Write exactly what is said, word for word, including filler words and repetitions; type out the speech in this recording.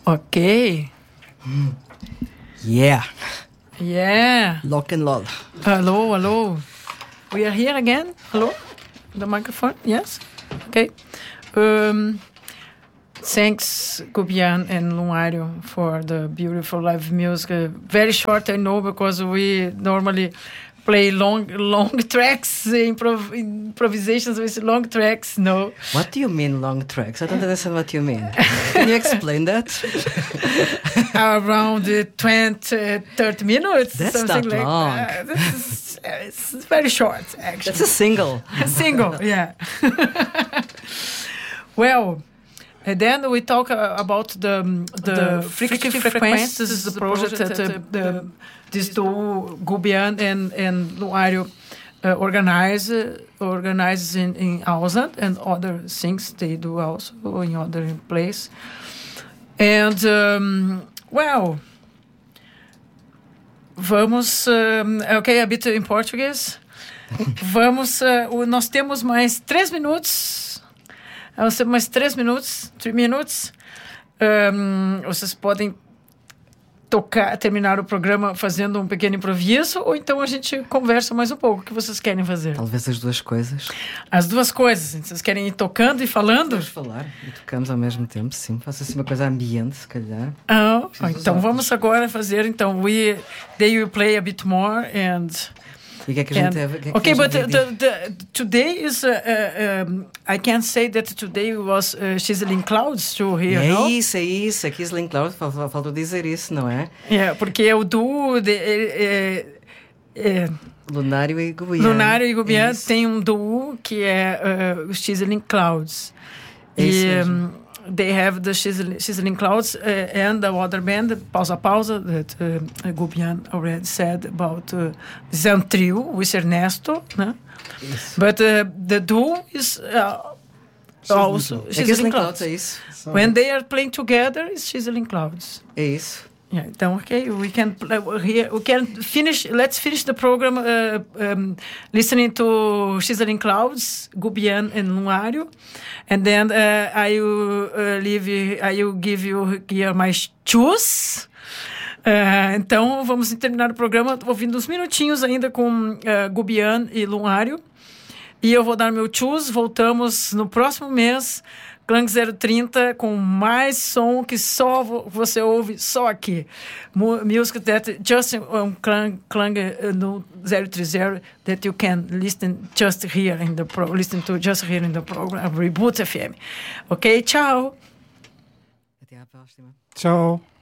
Okay. Mm. Yeah. Yeah. Lock and load. Hello, hello. We are here again. Hello. The microphone. Yes. Okay. Um, thanks, Gubian and Luario, for the beautiful live music. Uh, very short, I know, because we normally play long, long tracks, improv- improvisations with long tracks. No. What do you mean long tracks? I don't understand what you mean. Can you explain that? Around uh, twenty, thirty minutes. That's something not like long. That. This is, uh, it's very short, actually. That's a single. A single, yeah. Well, and then we talk uh, about the um, the, the Frictive Frequencies. This is the project that uh, the, this duo, Gubian and, and Luario, uh, organize, uh, organizes in, in Ausland, and other things they do also in other places. And, um, well, vamos... Um, okay, a bit in Portuguese. Vamos... Uh, nós temos mais três minutos... Nós temos mais três minutos, três minutos. Um, vocês podem tocar, terminar o programa fazendo um pequeno improviso, ou então a gente conversa mais um pouco. O que vocês querem fazer? Talvez as duas coisas. As duas coisas. Vocês querem ir tocando e falando? Vamos falar e tocamos ao mesmo tempo, sim. Faça assim uma coisa ambiente, se calhar. Ah, então vamos agora fazer. Então, we, they will play a bit more and... E o que é que a gente deve... Que é que okay, a gente but the, the, today is... Uh, uh, um, I can say that today was uh, Chiseling Clouds to here, É no? isso, é isso. Aqui Chiseling Clouds, faltou dizer isso, não é? É, yeah, porque é o duo de... É, é, Lunário e Gubian. Lunário e Gubian tem um duo que é uh, os Chiseling Clouds. É isso e, mesmo. Um, they have the Chiseling, Chiseling Clouds uh, and the other band, Pausa Pausa, that uh, Gubian already said about uh, Zan Trio with Ernesto, né? Isso. But uh, the duo is uh, also É Chiseling Chiseling Clouds, Clouds. é isso. When they are playing together, it's Chiseling Clouds. É isso. Yeah, então, okay, we can play here. We can finish. Let's finish the program uh, um, listening to Chiseling Clouds, Gubian and Luario, and then uh, I will uh, leave. I will give you here my choose. Uh, então, vamos terminar o programa ouvindo uns minutinhos ainda com uh, Gubian e Luario. E eu vou dar meu choose. Voltamos no próximo mês. Klang zero trinta com mais som que só você ouve só aqui. Music that just um, Klang, Klang uh, no zero trinta that you can listen just here in the pro, listen to just here in the program Reboot F M. Ok, tchau. Até à próxima. Tchau.